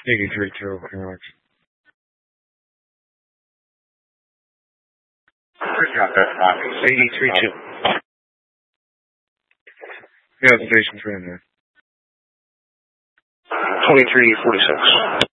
83-2, pretty much. Got that. 83-2. Yeah, the station's right there. 23-46.